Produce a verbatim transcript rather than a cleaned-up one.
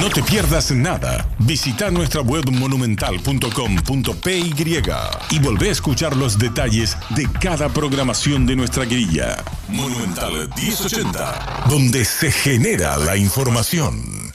No te pierdas nada. Visita nuestra web monumental punto com punto p y y volvé a escuchar los detalles de cada programación de nuestra grilla. Monumental diez ochenta, donde se genera la información.